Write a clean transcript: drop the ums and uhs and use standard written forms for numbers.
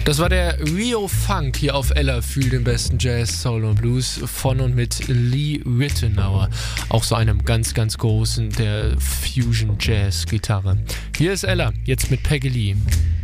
Das war der Rio Funk hier auf Ella, fühl den besten Jazz, Soul und Blues von und mit Lee Ritenour, auch so einem ganz, ganz großen der Fusion Jazz Gitarre. Hier ist Ella, jetzt mit Peggy Lee.